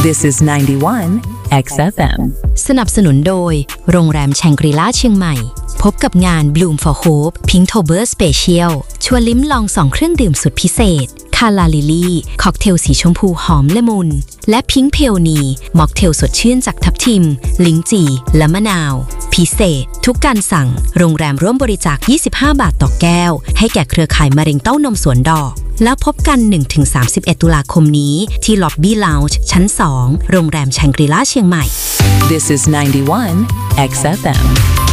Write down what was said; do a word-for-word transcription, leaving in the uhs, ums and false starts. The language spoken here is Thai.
This is ninety-one เอ็กซ์ เอฟ เอ็มสนับสนุนโดยโรงแรมแชงกรีล่าเชียงใหม่พบกับงาน Bloom for Hope Pinktober Special ชวนลิ้มลองสองเครื่องดื่มสุดพิเศษคาลาลิลี่ค็อกเทลสีชมพูหอมละมุนและพิงค์เพลนีม็อกเทลสดชื่นจากทับทิมลิ้นจี่และมะนาวพิเศษทุกการสั่งโรงแรมร่วมบริจาคยี่สิบห้าบาทต่อแก้วให้แก่เครือข่ายมะเร็งเต้านมสวนดอกแล้วพบกัน หนึ่งถึงสามสิบเอ็ด ตุลาคมนี้ที่ล็อบบี้ลาวจ์ชั้นสองโรงแรมแชงกรีล่าเชียงใหม่ This is ninety-one เอ็กซ์ เอฟ เอ็ม